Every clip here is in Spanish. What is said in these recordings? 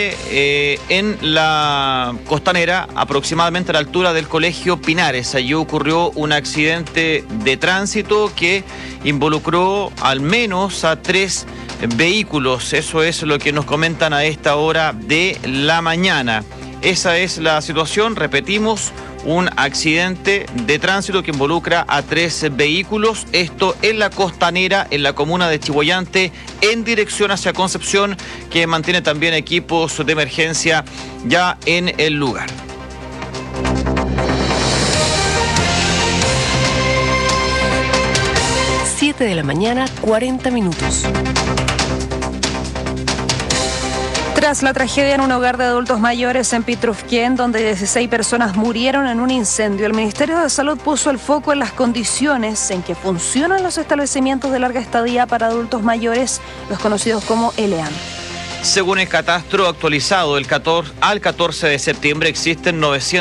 En la costanera, aproximadamente a la altura del Colegio Pinares. Allí ocurrió un accidente de tránsito que involucró al menos a 3 vehículos. Eso es lo que nos comentan a esta hora de la mañana. Esa es la situación, repetimos, un accidente de tránsito que involucra a 3 vehículos. Esto en la costanera, en la comuna de Chimboyante, en dirección hacia Concepción, que mantiene también equipos de emergencia ya en el lugar. Siete de la mañana, 40 minutos. Tras la tragedia en un hogar de adultos mayores en Pitrufquén, donde 16 personas murieron en un incendio, el Ministerio de Salud puso el foco en las condiciones en que funcionan los establecimientos de larga estadía para adultos mayores, los conocidos como ELEAM. Según el catastro actualizado, al 14 de septiembre existen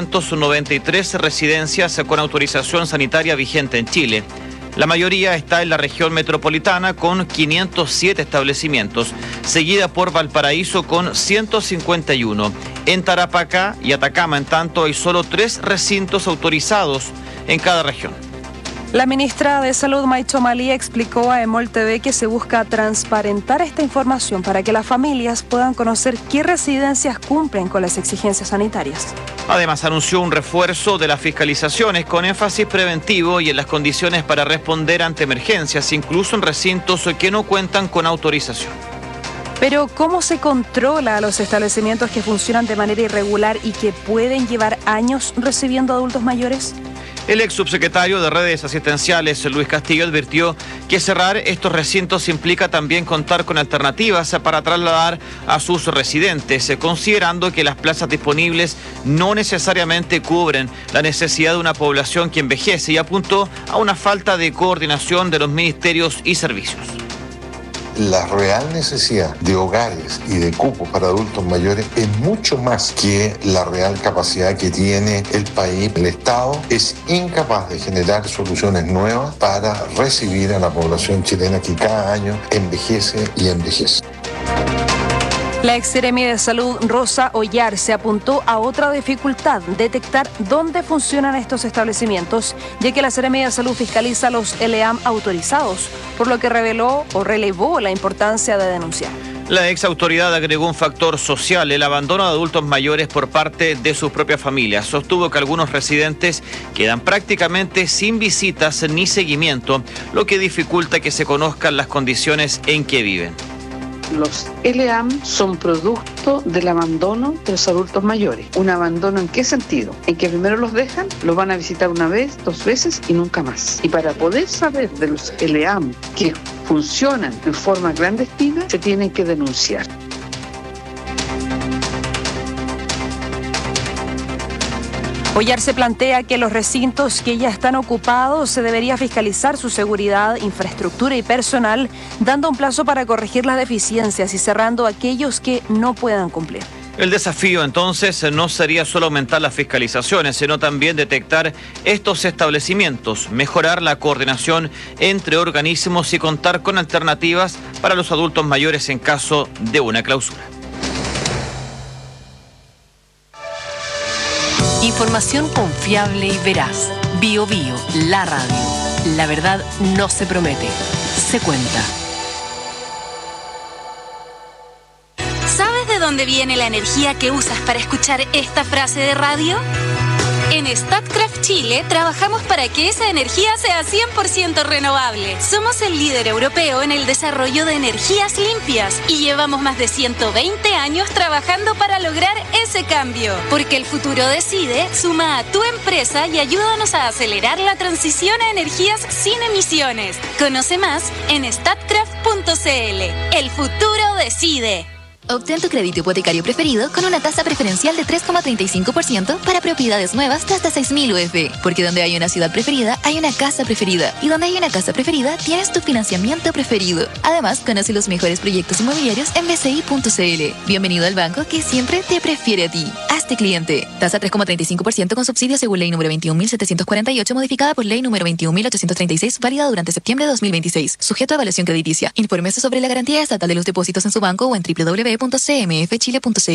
993 residencias con autorización sanitaria vigente en Chile. La mayoría está en la región metropolitana con 507 establecimientos, seguida por Valparaíso con 151. En Tarapacá y Atacama, en tanto, hay solo 3 recintos autorizados en cada región. La ministra de Salud, Maicho Malí, explicó a EMOL TV que se busca transparentar esta información para que las familias puedan conocer qué residencias cumplen con las exigencias sanitarias. Además, anunció un refuerzo de las fiscalizaciones con énfasis preventivo y en las condiciones para responder ante emergencias, incluso en recintos que no cuentan con autorización. Pero, ¿cómo se controla a los establecimientos que funcionan de manera irregular y que pueden llevar años recibiendo adultos mayores? El ex subsecretario de Redes Asistenciales, Luis Castillo, advirtió que cerrar estos recintos implica también contar con alternativas para trasladar a sus residentes, considerando que las plazas disponibles no necesariamente cubren la necesidad de una población que envejece, y apuntó a una falta de coordinación de los ministerios y servicios. La real necesidad de hogares y de cupos para adultos mayores es mucho más que la real capacidad que tiene el país. El Estado es incapaz de generar soluciones nuevas para recibir a la población chilena que cada año envejece y envejece. La exseremi de Salud, Rosa Ollar, se apuntó a otra dificultad: detectar dónde funcionan estos establecimientos, ya que la Seremi de Salud fiscaliza los ELEAM autorizados, por lo que relevó la importancia de denunciar. La ex autoridad agregó un factor social: el abandono de adultos mayores por parte de sus propias familias. Sostuvo que algunos residentes quedan prácticamente sin visitas ni seguimiento, lo que dificulta que se conozcan las condiciones en que viven. Los ELEAM son producto del abandono de los adultos mayores. ¿Un abandono en qué sentido? En que primero los dejan, los van a visitar una vez, 2 veces y nunca más. Y para poder saber de los ELEAM que funcionan en forma clandestina, se tienen que denunciar. Ollar se plantea que los recintos que ya están ocupados se debería fiscalizar su seguridad, infraestructura y personal, dando un plazo para corregir las deficiencias y cerrando aquellos que no puedan cumplir. El desafío entonces no sería solo aumentar las fiscalizaciones, sino también detectar estos establecimientos, mejorar la coordinación entre organismos y contar con alternativas para los adultos mayores en caso de una clausura. Información confiable y veraz. Bio Bio, la radio. La verdad no se promete, se cuenta. ¿Sabes de dónde viene la energía que usas para escuchar esta frase de radio? En Statkraft Chile trabajamos para que esa energía sea 100% renovable. Somos el líder europeo en el desarrollo de energías limpias y llevamos más de 120 años trabajando para lograr ese cambio. Porque el futuro decide, suma a tu empresa y ayúdanos a acelerar la transición a energías sin emisiones. Conoce más en statkraft.cl. El futuro decide. Obtén tu crédito hipotecario preferido con una tasa preferencial de 3,35% para propiedades nuevas de hasta 6.000 UF. Porque donde hay una ciudad preferida, hay una casa preferida. Y donde hay una casa preferida, tienes tu financiamiento preferido. Además, conoce los mejores proyectos inmobiliarios en bci.cl. Bienvenido al banco que siempre te prefiere a ti. Hazte cliente. Tasa 3,35% con subsidio según ley número 21.748, modificada por ley número 21.836, válida durante septiembre de 2026. Sujeto a evaluación crediticia. Infórmese sobre la garantía estatal de los depósitos en su banco o en www.cmfchile.cl.